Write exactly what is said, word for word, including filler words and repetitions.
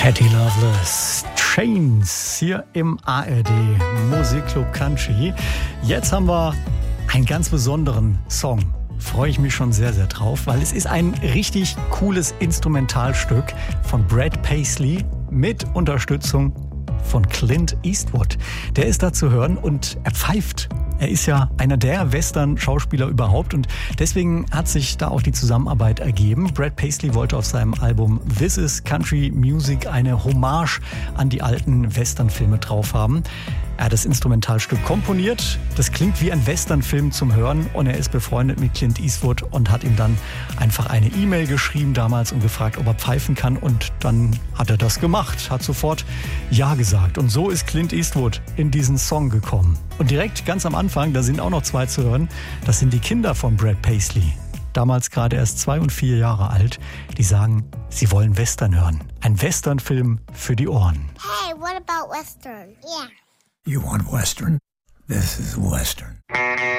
Patty Loveless, Chains, hier im A R D Musikclub Country. Jetzt haben wir einen ganz besonderen Song. Freue ich mich schon sehr, sehr drauf, weil es ist ein richtig cooles Instrumentalstück von Brad Paisley mit Unterstützung von Clint Eastwood. Der ist da zu hören und er pfeift. Er ist ja einer der Western-Schauspieler überhaupt und deswegen hat sich da auch die Zusammenarbeit ergeben. Brad Paisley wollte auf seinem Album This is Country Music eine Hommage an die alten Western-Filme drauf haben. Er hat das Instrumentalstück komponiert. Das klingt wie ein Western-Film zum Hören und er ist befreundet mit Clint Eastwood und hat ihm dann einfach eine E-Mail geschrieben damals und gefragt, ob er pfeifen kann und dann hat er das gemacht, hat sofort Ja gesagt und so ist Clint Eastwood in diesen Song gekommen. Und direkt ganz am Anfang, da sind auch noch zwei zu hören, das sind die Kinder von Brad Paisley. Damals gerade erst zwei und vier Jahre alt, die sagen, sie wollen Western hören. Ein Western-Film für die Ohren. Hey, what about Western? Yeah. You want Western? This is Western.